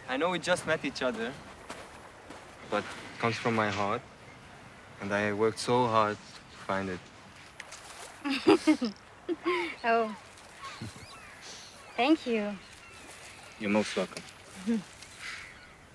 I know we just met each other, but it comes from my heart, and I worked so hard to find it. Oh, thank you. You're most welcome.